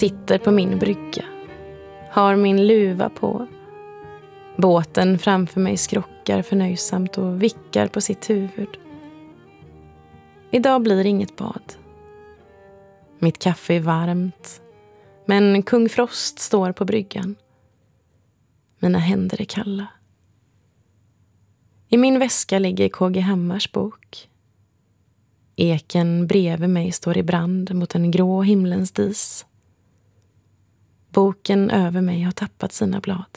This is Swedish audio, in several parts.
sitter på min brygga, har min luva på. Båten framför mig skrockar förnöjsamt och vickar på sitt huvud. Idag blir inget bad. Mitt kaffe är varmt, men kung Frost står på bryggan. Mina händer är kalla. I min väska ligger KG Hammars bok. Eken bredvid mig står i brand mot en grå himlens dis. Boken över mig har tappat sina blad.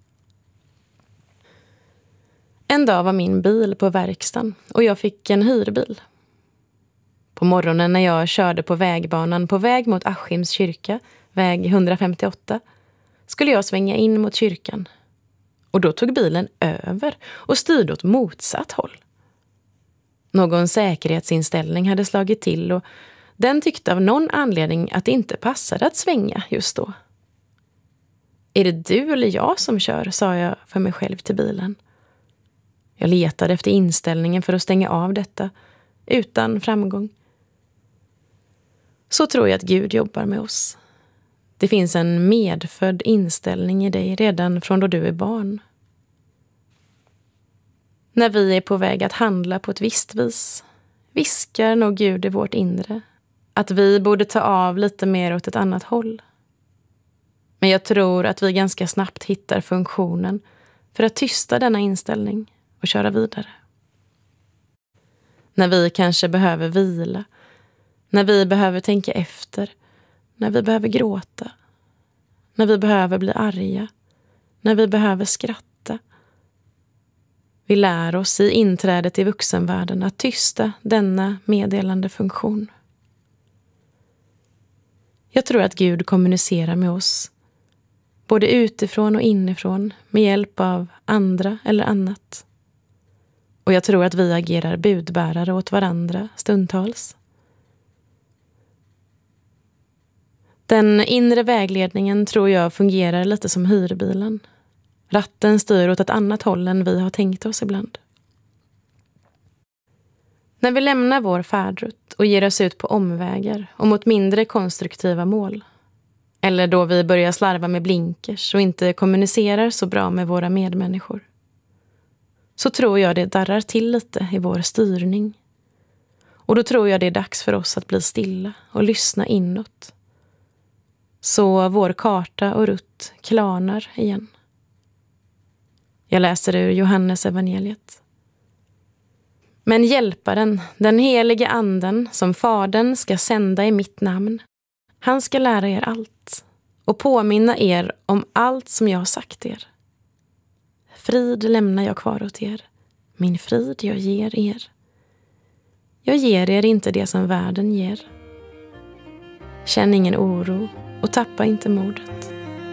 En dag var min bil på verkstaden och jag fick en hyrbil. På morgonen när jag körde på vägbanan på väg mot Askims kyrka, väg 158, skulle jag svänga in mot kyrkan. Och då tog bilen över och styrde åt motsatt håll. Någon säkerhetsinställning hade slagit till och den tyckte av någon anledning att det inte passade att svänga just då. Är det du eller jag som kör, sa jag för mig själv till bilen. Jag letade efter inställningen för att stänga av detta, utan framgång. Så tror jag att Gud jobbar med oss. Det finns en medfödd inställning i dig redan från då du är barn. När vi är på väg att handla på ett visst vis, viskar nog Gud i vårt inre att vi borde ta av lite mer åt ett annat håll. Men jag tror att vi ganska snabbt hittar funktionen för att tysta denna inställning och köra vidare. När vi kanske behöver vila, när vi behöver tänka efter, när vi behöver gråta, när vi behöver bli arga, när vi behöver skratta. Vi lär oss i inträdet i vuxenvärlden att tysta denna meddelande funktion. Jag tror att Gud kommunicerar med oss, både utifrån och inifrån, med hjälp av andra eller annat. Och jag tror att vi agerar budbärare åt varandra stundtals. Den inre vägledningen tror jag fungerar lite som hyrbilen. Ratten styr åt ett annat håll än vi har tänkt oss ibland. När vi lämnar vår färdrutt och ger oss ut på omvägar och mot mindre konstruktiva mål, eller då vi börjar slarva med blinkers och inte kommunicerar så bra med våra medmänniskor, så tror jag det darrar till lite i vår styrning. Och då tror jag det är dags för oss att bli stilla och lyssna inåt. Så vår karta och rutt klarnar igen. Jag läser ur Johannes evangeliet. Men hjälparen, den helige anden, som Fadern ska sända i mitt namn, han ska lära er allt och påminna er om allt som jag har sagt er. Frid lämnar jag kvar åt er, min frid jag ger er. Jag ger er inte det som världen ger. Känn ingen oro och tappa inte modet.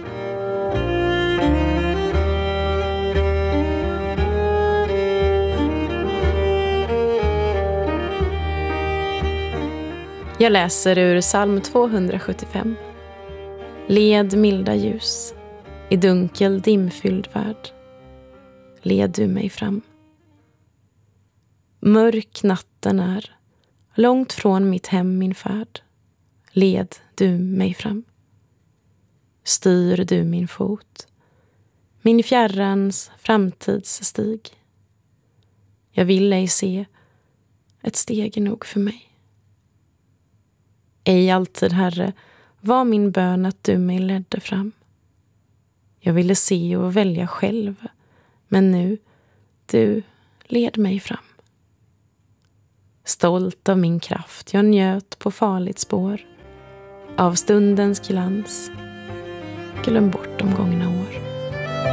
Jag läser ur psalm 275. Led milda ljus, i dunkel dimfylld värld. Led du mig fram. Mörk natten är, långt från mitt hem min färd. Led du mig fram. Styr du min fot, min fjärrans framtidsstig. Jag vill ej se, ett steg är nog för mig. Ej alltid, Herre, var min bön att du mig ledde fram. Jag ville se och välja själv, men nu, du led mig fram. Stolt av min kraft, jag njöt på farligt spår. Av stundens glans, glöm bort de gångna år.